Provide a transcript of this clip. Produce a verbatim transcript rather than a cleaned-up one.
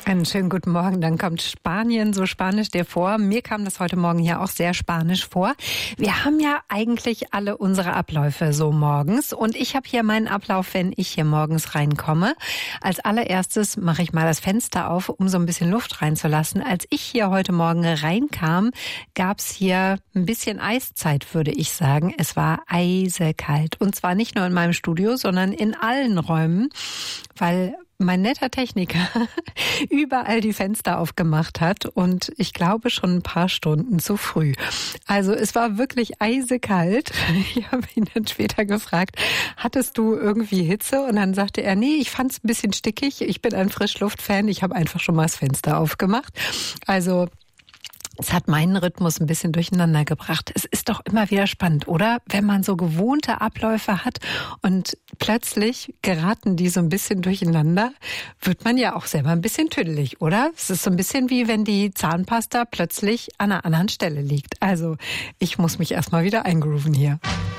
Einen schönen guten Morgen. Dann kommt Spanien so spanisch dir vor. Mir kam das heute Morgen hier auch sehr spanisch vor. Wir haben ja eigentlich alle unsere Abläufe so morgens. Und ich habe hier meinen Ablauf, wenn ich hier morgens reinkomme. Als allererstes mache ich mal das Fenster auf, um so ein bisschen Luft reinzulassen. Als ich hier heute Morgen reinkam, gab es hier ein bisschen Eiszeit, würde ich sagen. Es war eisekalt. Und zwar nicht nur in meinem Studio, sondern in allen Räumen, weil mein netter Techniker überall die Fenster aufgemacht hat und ich glaube schon ein paar Stunden zu früh. Also es war wirklich eisekalt. Ich habe ihn dann später gefragt, hattest du irgendwie Hitze? Und dann sagte er, nee, ich fand es ein bisschen stickig. Ich bin ein Frischluftfan. Ich habe einfach schon mal das Fenster aufgemacht. Also es hat meinen Rhythmus ein bisschen durcheinander gebracht. Es ist doch immer wieder spannend, oder? Wenn man so gewohnte Abläufe hat und plötzlich geraten die so ein bisschen durcheinander, wird man ja auch selber ein bisschen tüdelig, oder? Es ist so ein bisschen wie wenn die Zahnpasta plötzlich an einer anderen Stelle liegt. Also ich muss mich erstmal wieder eingrooven hier.